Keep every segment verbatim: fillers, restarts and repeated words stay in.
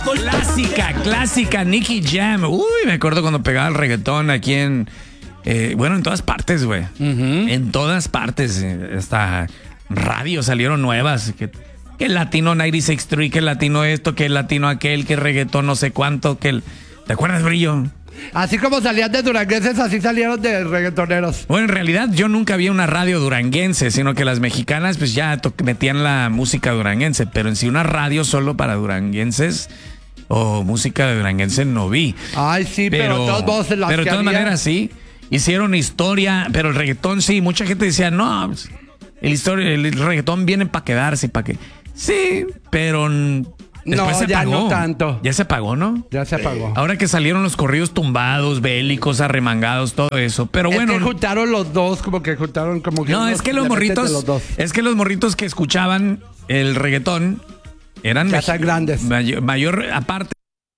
Clásica, clásica, Nicky Jam. Uy, me acuerdo cuando pegaba el reggaetón aquí en... Eh, bueno, en todas partes, güey. Uh-huh. En todas partes. Eh, hasta radio salieron nuevas. Que, que el latino noventa y seis Street, que el latino esto, que el latino aquel, que el reggaetón no sé cuánto, que el... ¿Te acuerdas, Brillo? Así como salían de duranguenses, así salieron de reggaetoneros. Bueno, en realidad yo nunca vi una radio duranguense, sino que las mexicanas pues ya to- metían la música duranguense, pero en sí una radio solo para duranguenses o música de duranguense no vi. Ay, sí, pero, pero de todos modos en las Pero de que todas había... maneras sí, hicieron historia, pero el reggaetón sí, mucha gente decía, no, pues, el, historia, el reggaetón viene para quedarse, para que... Sí, pero... Después no, se ya apagó. no tanto. Ya se apagó, ¿no? Ya se apagó. Ahora que salieron los corridos tumbados, bélicos, arremangados, todo eso. Pero es bueno. que juntaron los dos, como que juntaron como que. No, es que los morritos. Los dos. Es que los morritos que escuchaban el reggaetón eran. Ya están grandes. Mayor, mayor aparte.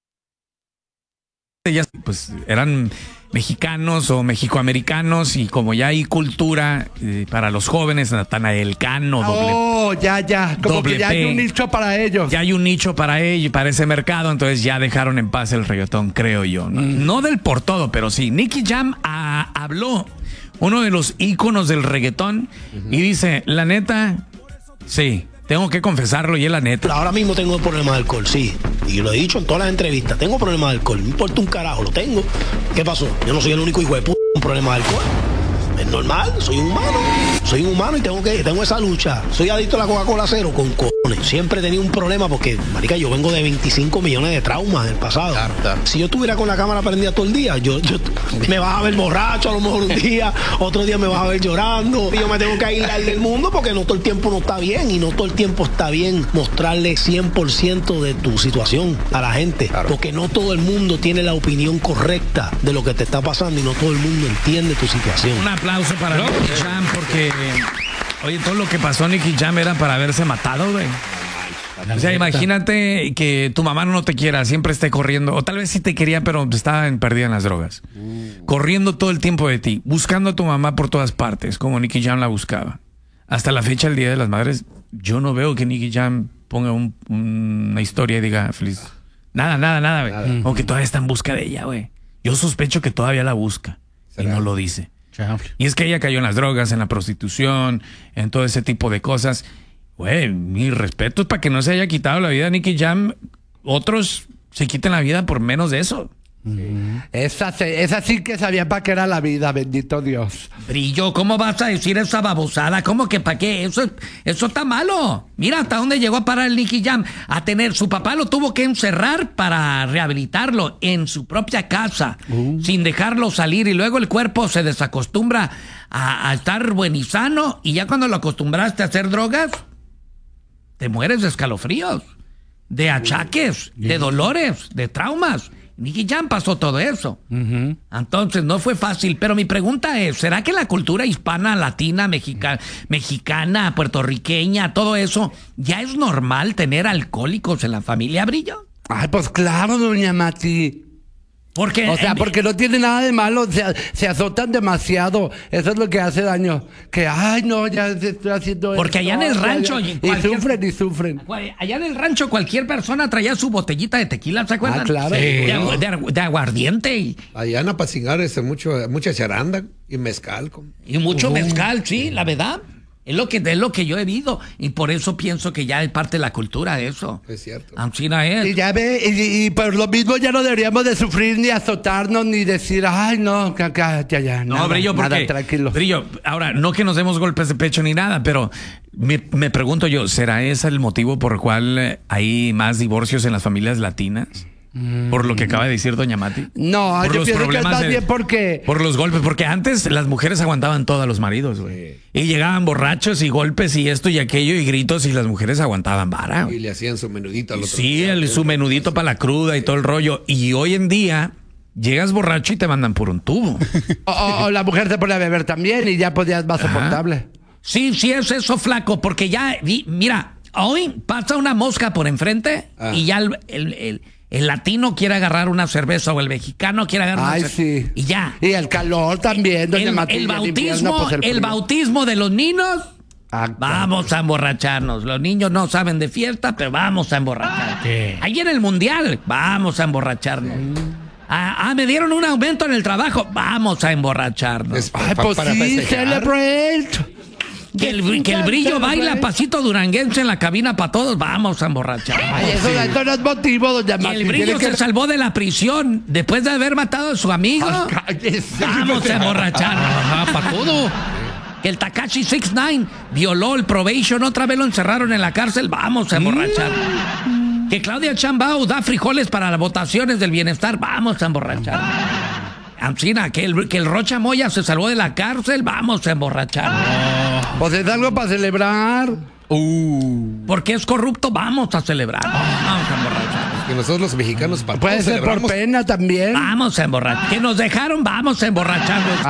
Ellas, pues, eran mexicanos o mexicoamericanos y como ya hay cultura eh, para los jóvenes, Natanael Cano, doble, oh, ya, ya, como que ya P, hay un nicho para ellos. Ya hay un nicho para ellos, para ese mercado, entonces ya dejaron en paz el reggaetón, creo yo. No, mm. no del por todo, pero sí. Nicky Jam a, habló, uno de los íconos del reggaetón, uh-huh. y dice, la neta, sí. Tengo que confesarlo y es la neta. Ahora mismo tengo problemas de alcohol, sí. Y lo he dicho en todas las entrevistas. Tengo problemas de alcohol. No importa un carajo, lo tengo. ¿Qué pasó? Yo no soy el único hijo de puta con problemas de alcohol. Es normal, soy un humano. Soy un humano y tengo que tengo esa lucha. Soy adicto a la Coca-Cola cero con cojones. Siempre he tenido un problema porque, marica, yo vengo de veinticinco millones de traumas en el pasado. Claro, claro. Si yo estuviera con la cámara prendida todo el día, yo, yo me vas a ver borracho a lo mejor un día, otro día me vas a ver llorando. Y yo me tengo que aislar del mundo porque no todo el tiempo no está bien y no todo el tiempo está bien mostrarle cien por ciento de tu situación a la gente. Claro. Porque no todo el mundo tiene la opinión correcta de lo que te está pasando y no todo el mundo entiende tu situación. Un aplauso para ¿no? Nicky Jam porque, oye, todo lo que pasó Nicky Jam era para haberse matado, güey. O sea, imagínate que tu mamá no te quiera, siempre esté corriendo, o tal vez sí te quería, pero estaba en, perdida en las drogas. Mm. Corriendo todo el tiempo de ti, buscando a tu mamá por todas partes, como Nicky Jam la buscaba. Hasta la fecha, el Día de las Madres, yo no veo que Nicky Jam ponga un, una historia y diga feliz. Nada, nada, nada, güey. Como que todavía está en busca de ella, güey. Yo sospecho que todavía la busca y no lo dice. Y es que ella cayó en las drogas, en la prostitución, en todo ese tipo de cosas. Güey, mi respeto es para que no se haya quitado la vida a Nicky Jam. Otros se quiten la vida por menos de eso. Mm. Esa, esa sí que sabía para qué era la vida, bendito Dios. Brillo, ¿cómo vas a decir esa babosada? ¿Cómo que para qué? Eso, eso está malo. Mira hasta dónde llegó a parar el Nicky Jam. A tener, su papá lo tuvo que encerrar para rehabilitarlo en su propia casa, uh. sin dejarlo salir. Y luego el cuerpo se desacostumbra a, a estar buen y sano. Y ya cuando lo acostumbraste a hacer drogas, te mueres de escalofríos, de achaques, uh. de dolores, de traumas. Nicky Jam pasó todo eso. Uh-huh. Entonces no fue fácil. Pero mi pregunta es, ¿será que la cultura hispana, latina, mexica, mexicana, puertorriqueña, todo eso, ya es normal tener alcohólicos en la familia, Brillo? Ay, pues claro, doña Mati. Porque, o sea, porque no tiene nada de malo, se, se azotan demasiado. Eso es lo que hace daño. Que, ay, no, ya se estoy haciendo porque esto. allá en el rancho... Y, cualquier, y sufren, y sufren. Allá en el rancho cualquier persona traía su botellita de tequila, ¿se acuerdan? Ah, claro. Sí. De, agu de, de aguardiente. Y... allá en Apacingar es mucho, mucha charanda y mezcal. Con... Y mucho uh. mezcal, sí, la verdad. Es lo, que, es lo que yo he vivido. Y por eso pienso que ya es parte de la cultura eso. Es cierto. Ancina es. Y ya ve, y, y por lo mismo ya no deberíamos de sufrir ni azotarnos ni decir, ay, no, ya, ya, ya. No, nada, Brillo, porque. Nada, tranquilo. Brillo, ahora, no que nos demos golpes de pecho ni nada, pero me, me pregunto yo, ¿será ese el motivo por el cual hay más divorcios en las familias latinas? Por lo que acaba de decir doña Mati. No, por yo pienso que es más de, bien porque... Por los golpes, porque antes las mujeres aguantaban todo a los maridos, güey. Sí. Y llegaban borrachos y golpes y esto y aquello y gritos y las mujeres aguantaban vara. Y le hacían su menudito al otro. Sí, el, su menudito para la cruda y todo el rollo. Y hoy en día... llegas borracho y te mandan por un tubo. o, o, o la mujer se pone a beber también y ya podías más soportable. Sí, sí es eso, flaco, porque ya... Mira, hoy pasa una mosca por enfrente ah. y ya el... el, el El latino quiere agarrar una cerveza o el mexicano quiere agarrar Ay, una cerveza. Sí. Y ya. Y el calor también, doña El, Matilde, el bautismo, invierno, pues el, el bautismo de los niños Ah, Vamos a emborracharnos. Los niños no saben de fiesta, pero vamos a emborracharnos. Ahí en el mundial, vamos a emborracharnos. Ah, ah, me dieron un aumento en el trabajo, vamos a emborracharnos. Es Ay, pa- pues para sí, festejar. celebrate. Que el, que el brillo baila pasito duranguense en la cabina para todos, vamos a emborracharnos. Ay, eso, eso no es motivo, doña Que Martín. el brillo Tiene se salvó de la prisión después de haber matado a su amigo. Ay, cállese. Vamos a emborracharnos. Ajá, para todo. Que el Tekashi sesenta y nueve violó el probation, otra vez lo encerraron en la cárcel, vamos a emborrachar. Que Claudia Sheinbaum da frijoles para las votaciones del bienestar, vamos a emborrachar. Ancina, que el, que el Rocha Moya se salvó de la cárcel, vamos a emborrachar. Pues es algo para celebrar. Porque es corrupto, vamos a celebrar. Vamos a emborrachar. Que nosotros los mexicanos para Puede todos ser por celebramos. pena también. Vamos a emborrachar. Que nos dejaron, vamos a emborracharnos.